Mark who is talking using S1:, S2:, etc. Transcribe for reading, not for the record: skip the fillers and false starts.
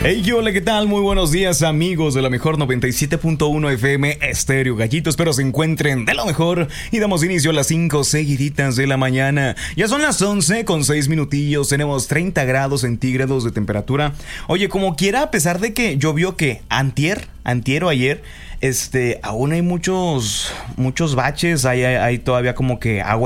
S1: Hey, hola, ¿qué tal? Muy buenos días, amigos de la mejor 97.1 FM Estéreo Gallito. Espero se encuentren de lo mejor y damos inicio a las 5 seguiditas de la mañana. Ya son las 11 con 6 minutillos. Tenemos 30 grados centígrados de temperatura. Oye, como quiera, a pesar de que llovió que antier o ayer, aún hay muchos baches. Hay todavía como que agua